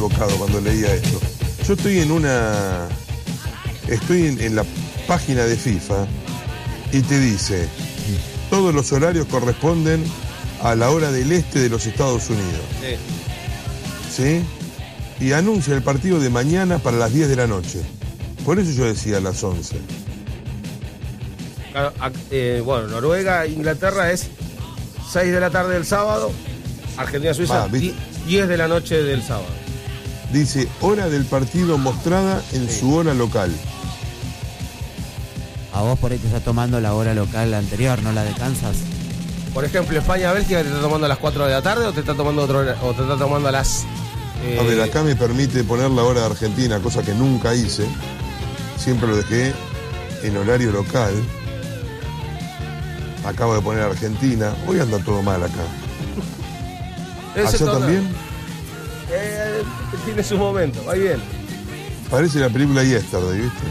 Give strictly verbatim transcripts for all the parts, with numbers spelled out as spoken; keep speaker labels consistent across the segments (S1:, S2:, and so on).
S1: equivocado cuando leía esto. Yo estoy en una... Estoy en, en la página de FIFA y te dice, todos los horarios corresponden a la hora del este de los Estados Unidos. Sí. ¿Sí? Y anuncia el partido de mañana para las diez de la noche. Por eso yo decía a las once.
S2: Claro, eh, bueno, Noruega, Inglaterra es seis de la tarde del sábado, Argentina, Suiza, ah, diez de la noche del sábado.
S1: Dice, hora del partido mostrada en sí. su hora local.
S3: A vos por ahí te está tomando la hora local anterior, no la de Kansas.
S2: Por ejemplo, España-Bélgica, ¿te está tomando a las cuatro de la tarde o te está tomando otro hora, o te está tomando a las...
S1: Eh... A ver, acá me permite poner la hora de Argentina, cosa que nunca hice. Siempre lo dejé en horario local. Acabo de poner Argentina. Hoy anda todo mal acá. ¿Allá también?
S2: Eh, tiene su momento, va bien.
S1: Parece la película Yesterday, ¿viste?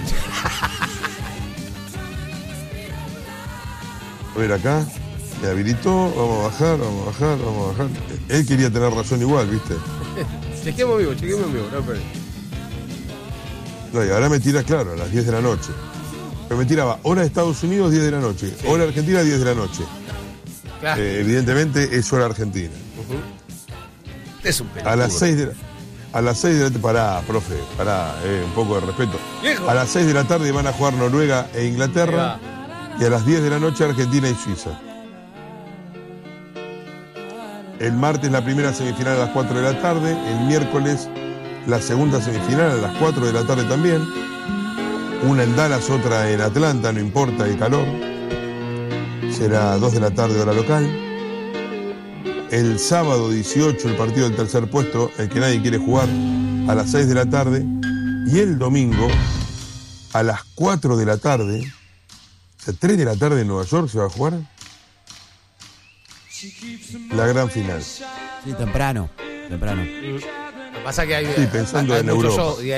S1: A ver acá. Me habilitó, vamos a bajar, vamos a bajar, vamos a bajar. Él quería tener razón igual, ¿viste?
S2: Chequemos vivo, chequemos vivo, no, pero...
S1: No, y ahora me tira, claro, a las diez de la noche. Pero me tiraba hora de Estados Unidos, diez de la noche. Sí. Hora Argentina, diez de la noche. Claro. Eh, evidentemente es hora Argentina.
S2: Uh-huh. Es un peligro.
S1: A las seis de la... A las seis de la tarde... Pará, profe, pará, eh, un poco de respeto. ¡Viejo! A las seis de la tarde van a jugar Noruega e Inglaterra. Y a las diez de la noche Argentina y Suiza. El martes la primera semifinal a las cuatro de la tarde. El miércoles la segunda semifinal a las cuatro de la tarde también. Una en Dallas, otra en Atlanta, no importa el calor. Será dos de la tarde hora local. El sábado dieciocho el partido del tercer puesto, el que nadie quiere jugar, a las seis de la tarde. Y el domingo a las cuatro de la tarde, o sea, tres de la tarde en Nueva York se va a jugar la gran final.
S3: Sí, temprano, temprano.
S2: Lo que pasa que hay,
S1: sí, pensando
S2: hay
S1: en
S2: mucho
S1: Europa.
S2: Show,